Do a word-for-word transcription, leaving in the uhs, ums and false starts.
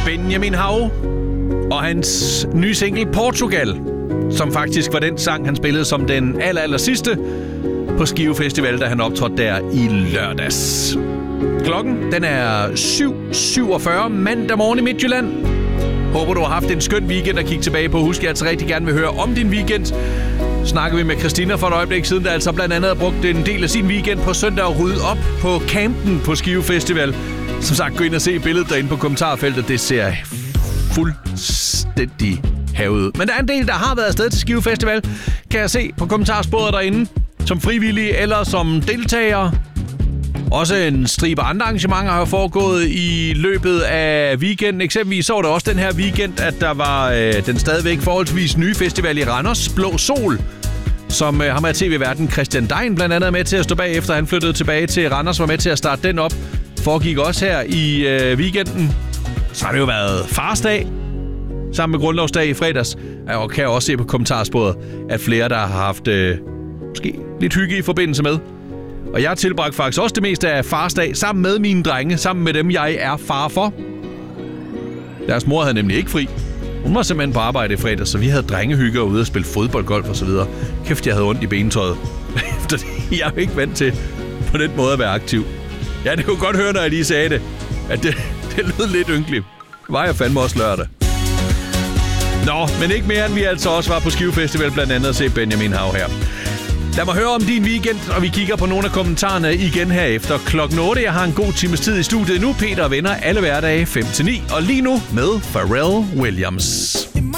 Benjamin Hav og hans nye single Portugal, som faktisk var den sang, han spillede som den aller, aller sidste på Skive Festival, da han optrådte der i lørdags. Klokken, den er syv syvogfyrre mandag morgen i Midtjylland. Håber, du har haft en skøn weekend at kigge tilbage på. Husk, jeg altså rigtig gerne vil høre om din weekend. Snakker vi med Christina for et øjeblik siden, der altså blandt andet har brugt en del af sin weekend på søndag og rydde op på campen på Skive Festival. Som sagt, gå ind og se billedet derinde på kommentarfeltet. Det ser fuldstændig havet. Men der er en del, der har været afsted til Skive Festival, kan jeg se på kommentarsporet derinde, som frivillige eller som deltagere. Også en stribe andre arrangementer har foregået i løbet af weekenden. Eksempelvis så var det også den her weekend, at der var øh, den stadigvæk forholdsvis nye festival i Randers, Blå Sol, som øh, har med tv-verden Christian Dein blandt andet med til at stå bag, efter han flyttede tilbage til Randers, var med til at starte den op. Foregik også her i øh, weekenden. Så har det jo været farsdag sammen med grundlovsdag i fredags. Og kan jeg også se på kommentarsporet, at flere, der har haft øh, måske lidt hygge i forbindelse med. Og jeg tilbragte faktisk også det meste af farsdag sammen med mine drenge, sammen med dem, jeg er far for. Deres mor havde nemlig ikke fri. Hun var simpelthen på arbejde i fredag, så vi havde drengehygge ude og spille fodbold, golf og så videre. Kæft, jeg havde ondt i benetøjet. Efter det, jeg er jo ikke vant til på den måde at være aktiv. Ja, det kunne godt høre, når jeg lige sagde det, at det, det lød lidt ynkeligt. Det var jeg fandme også lørdag. Nå, men ikke mere end vi altså også var på Skive Festival, blandt andet at se Benjamin Hav her. Lad mig høre om din weekend, og vi kigger på nogle af kommentarerne igen herefter klokken otte. Jeg har en god times tid i studiet nu. Peter og venner alle hverdage fem til ni, og lige nu med Pharrell Williams.